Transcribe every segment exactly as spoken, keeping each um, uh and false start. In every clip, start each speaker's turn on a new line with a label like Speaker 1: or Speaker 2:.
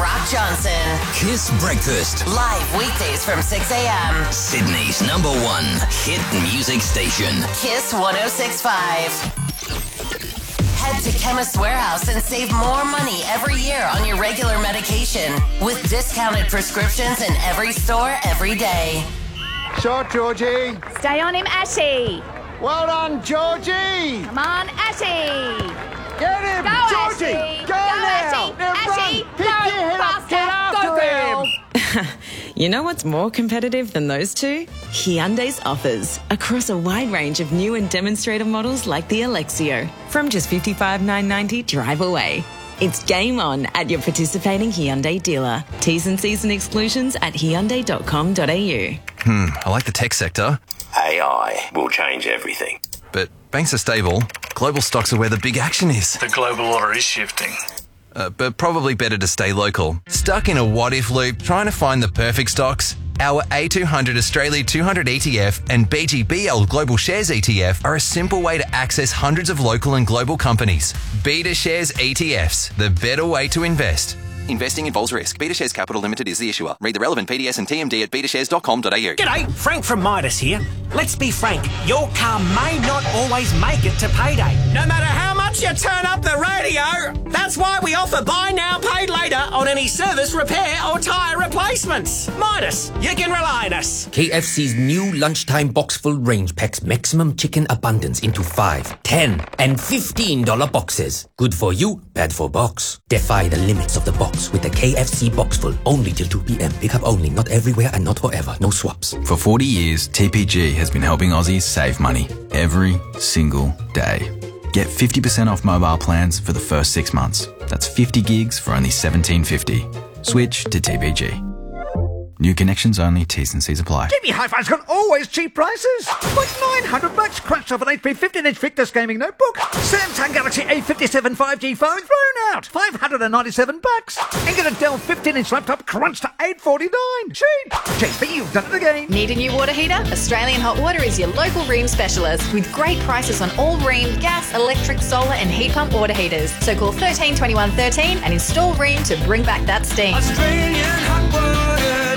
Speaker 1: Brock Johnson.
Speaker 2: Kiss Breakfast.
Speaker 1: Live weekdays from six a.m.
Speaker 2: Sydney's number one hit music station.
Speaker 1: Kiss one oh six point five. Head to Chemist Warehouse and save more money every year on your regular medication with discounted prescriptions in every store every day.
Speaker 3: Shot, Georgie.
Speaker 4: Stay on him, Ashy.
Speaker 3: Well done, Georgie.
Speaker 4: Come on, Ashy.
Speaker 3: Get him,
Speaker 4: Go,
Speaker 3: Georgie.
Speaker 4: Ashy.
Speaker 3: Go,
Speaker 4: Go,
Speaker 3: now.
Speaker 4: Ashy.
Speaker 3: Now
Speaker 4: Ashy.
Speaker 3: run. Pick
Speaker 4: Go,
Speaker 3: your head up. Get
Speaker 4: faster.
Speaker 3: after
Speaker 4: Go, girl.
Speaker 3: him.
Speaker 5: You know what's more competitive than those two? Hyundai's offers across a wide range of new and demonstrator models like the Alexio from just fifty-five thousand nine hundred ninety dollars drive away. It's game on at your participating Hyundai dealer. T's and C's and exclusions at hyundai dot com dot a u.
Speaker 6: Hmm, I like the tech sector.
Speaker 7: A I will change everything.
Speaker 6: But banks are stable. Global stocks are where the big action is.
Speaker 8: The global order is shifting.
Speaker 6: Uh, but probably better to stay local. Stuck in a what-if loop trying to find the perfect stocks? Our A two hundred Australia two hundred E T F and B G B L Global Shares E T F are a simple way to access hundreds of local and global companies. Beta Shares E T Fs, the better way to invest. Investing involves risk. Beta Shares Capital Limited is the issuer. Read the relevant P D S and T M D at beta shares dot com dot a u.
Speaker 9: G'day, Frank from Midas here. Let's be frank, your car may not always make it to payday. No matter how much you turn up the radio, that's why we offer buy now, pay later on any service, repair or tyre replacements. Midas, you can rely on us.
Speaker 10: K F C's new lunchtime box full range packs maximum chicken abundance into five, ten and fifteen dollar boxes. Good for you, bad for box. Defy the limits of the box with the K F C box full only till two p.m. Pickup only, not everywhere and not forever. No swaps.
Speaker 11: For forty years, T P G has been helping Aussies save money every single day. Get fifty percent off mobile plans for the first six months. That's fifty gigs for only seventeen fifty. Switch to T P G. New connections only, T's and C's apply.
Speaker 12: T V Hi-Fi's got always cheap prices. Like nine hundred bucks crunched off an H P fifteen inch Victus gaming notebook. Samsung Galaxy A fifty-seven five G phone thrown out. five hundred ninety-seven bucks. And get a Dell fifteen inch laptop crunched to eight forty-nine. Cheap. Cheap, but you've done it again.
Speaker 13: Need a new water heater? Australian Hot Water is your local Rheem specialist with great prices on all Rheem gas, electric, solar and heat pump water heaters. So call thirteen twenty-one thirteen and install Rheem to bring back that steam.
Speaker 14: Australian Hot Water.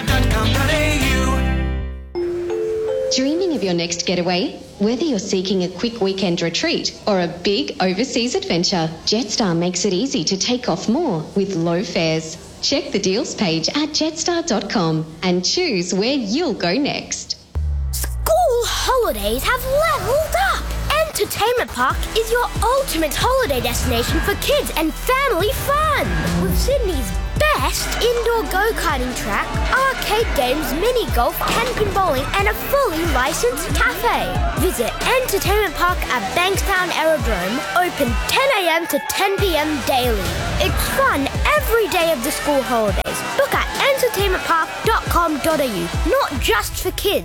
Speaker 15: Dreaming of your next getaway? Whether you're seeking a quick weekend retreat or a big overseas adventure, Jetstar makes it easy to take off more with low fares. Check the deals page at jetstar dot com and choose where you'll go next.
Speaker 16: School holidays have leveled up! Entertainment Park is your ultimate holiday destination for kids and family fun! With Sydney's best indoor go-karting track, arcade games, mini golf, ten-pin bowling and a fully licensed cafe. Visit Entertainment Park at Bankstown Aerodrome, open ten a.m. to ten p.m. daily. It's fun every day of the school holidays. Book at entertainment park dot com dot a u, not just for kids.